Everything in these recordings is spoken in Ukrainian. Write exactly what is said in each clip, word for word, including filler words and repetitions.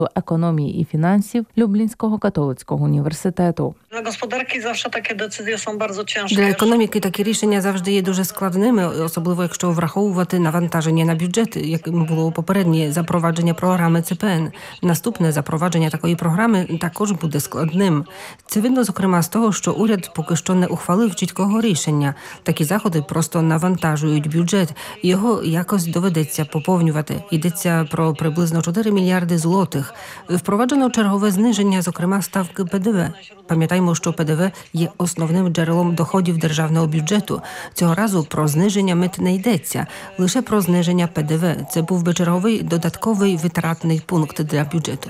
економії і фінансів Люблінського католицького університету. Для господарки завжди такі децизії są bardzo ciężkie. Для економіки такі рішення завжди є дуже складними, особливо якщо враховувати навантаження на бюджет, яким було попереднє запровадження програми Це Пе Ен. Наступне запровадження такої програми також буде складним. Це видно, зокрема, з того, що уряд поки що не ухвалив чіткого рішення. Такі заходи просто навантажують бюджет. Його якось доведеться поповнювати. Йдеться про приблизно чотири мільярди злотих. Впроваджено чергове зниження, зокрема, ставки Пе Де Ве. Пам'ятаємо, що Пе Де Ве є основним джерелом доходів державного бюджету. Цього разу про зниження мит не йдеться, лише про зниження Пе Де Ве. Це був би черговий додатковий витратний пункт для бюджету.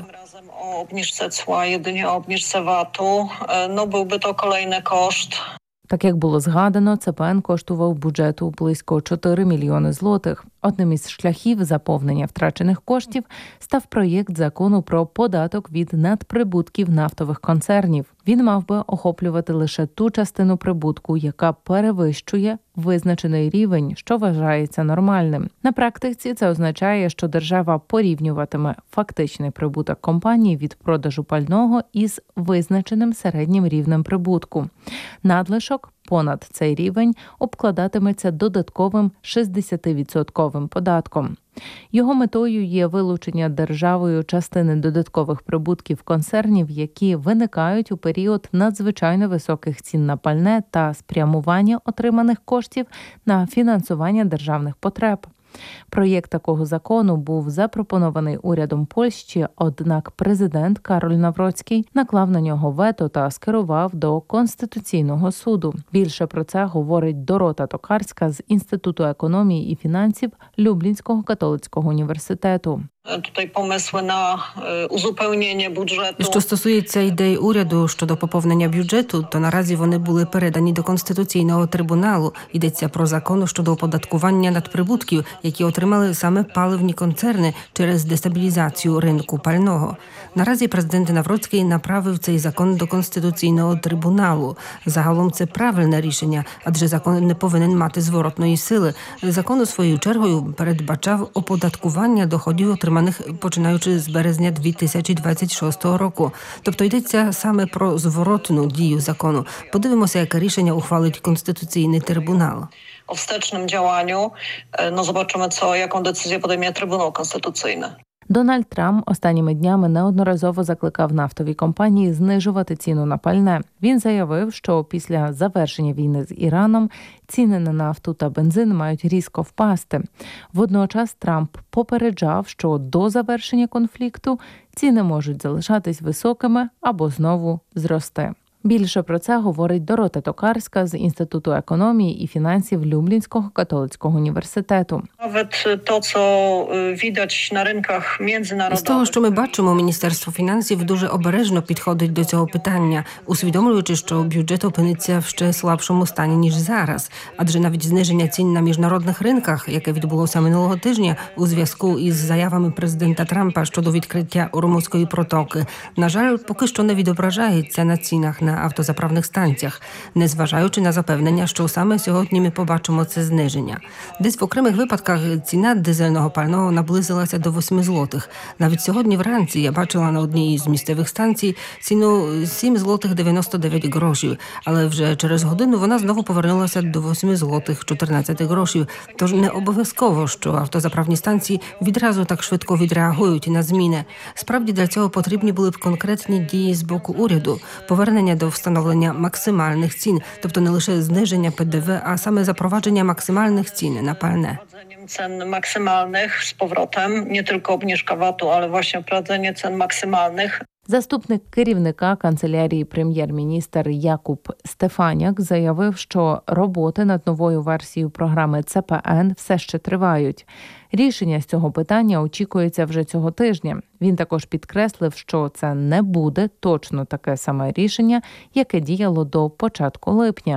O obniżce cła, jedynie o obniżce вату, no byłby to kolejny koszt. Так як було згадано, Це Пе Ен коштував бюджету близько чотири мільйони злотих. Одним із шляхів заповнення втрачених коштів став проєкт закону про податок від надприбутків нафтових концернів. Він мав би охоплювати лише ту частину прибутку, яка перевищує визначений рівень, що вважається нормальним. На практиці це означає, що держава порівнюватиме фактичний прибуток компанії від продажу пального із визначеним середнім рівнем прибутку. Надлишок понад цей рівень обкладатиметься додатковим шістдесятивідсотковим податком. Його метою є вилучення державою частини додаткових прибутків концернів, які виникають у період надзвичайно високих цін на пальне та спрямування отриманих коштів на фінансування державних потреб. Проєкт такого закону був запропонований урядом Польщі, однак президент Кароль Навроцький наклав на нього вето та скерував до Конституційного суду. Більше про це говорить Дорота Токарська з Інституту економії і фінансів Люблінського католицького університету. Тут помисли на узупевнення бюджету. Що стосується ідей уряду щодо поповнення бюджету, то наразі вони були передані до Конституційного трибуналу. Йдеться про закон щодо оподаткування надприбутків, які отримали саме паливні концерни через дестабілізацію ринку пального. Наразі президент Навроцький направив цей закон до Конституційного трибуналу. Загалом це правильне рішення, адже закон не повинен мати зворотної сили. Закон, у свою чергою, передбачав оподаткування доходів отриманих починаючи з березня дві тисячі двадцять шостого року. Тобто йдеться саме про зворотну дію закону. Подивимося, яке рішення ухвалить Конституційний трибунал. O wstecznym działaniu, no zobaczymy, co, jaką decyzję podejmie Trybunał Konstytucyjny. Дональд Трамп останніми днями неодноразово закликав нафтові компанії знижувати ціну на пальне. Він заявив, що після завершення війни з Іраном ціни на нафту та бензин мають різко впасти. Водночас Трамп попереджав, що до завершення конфлікту ціни можуть залишатись високими або знову зрости. Більше про це говорить Дорота Токарська з Інституту економії і фінансів Люблінського католицького університету. Навіть то, що видать на ринках міжнародних. З того, що ми бачимо, Міністерство фінансів дуже обережно підходить до цього питання, усвідомлюючи, що бюджет опиниться в ще слабшому стані, ніж зараз. Адже навіть зниження цін на міжнародних ринках, яке відбулося минулого тижня у зв'язку із заявами президента Трампа щодо відкриття Ормузької протоки, на жаль, поки що не відображається на цінах на на автозаправних станціях, незважаючи на запевнення, що саме сьогодні ми побачимо це зниження. Десь в окремих випадках ціна дизельного пального наблизилася до восьми злотих. Навіть сьогодні вранці я бачила на одній з місцевих станцій ціну сім злотих дев'яносто дев'ять грошів, але вже через годину вона знову повернулася до восьми злотих чотирнадцять грошів. Тож не обов'язково, що автозаправні станції відразу так швидко відреагують на зміни. Справді для цього потрібні були б конкретні дії з боку уряду, повернення до встановлення максимальних цін, тобто не лише зниження Пе Де Ве, а саме запровадження максимальних цін на пальне. Cen maksymalnych z powrotem, nie tylko obniżka вату, ale właśnie wprowadzenie cen maksymalnych. Заступник керівника канцелярії прем'єр-міністр Якуб Стефаняк заявив, що роботи над новою версією програми Це Пе Ен все ще тривають. Рішення з цього питання очікується вже цього тижня. Він також підкреслив, що це не буде точно таке саме рішення, яке діяло до початку липня.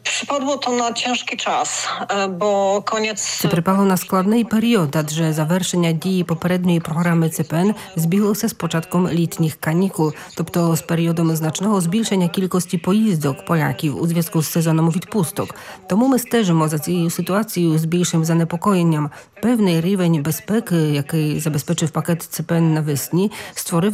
Przypadło to на тяжкий час, бо конець... Це припало на складний період, адже завершення дії попередньої програми ЦПН збіглося з початком літніх канікул, тобто з періодом значного збільшення кількості поїздок поляків у зв'язку з сезоном відпусток. Тому ми стежимо за цією ситуацією з більшим занепокоєнням. Певний рівень безпеки, який забезпечив пакет ЦПН навесні, створив